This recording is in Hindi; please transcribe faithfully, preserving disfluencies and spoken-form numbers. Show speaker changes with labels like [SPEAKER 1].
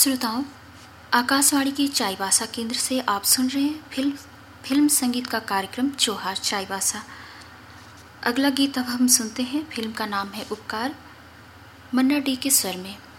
[SPEAKER 1] श्रोताओं, आकाशवाणी के चाईबासा केंद्र से आप सुन रहे हैं फिल्म फिल्म संगीत का कार्यक्रम चौहार चाईबासा। अगला गीत अब हम सुनते हैं। फिल्म का नाम है उपकार, मन्ना डे के स्वर में।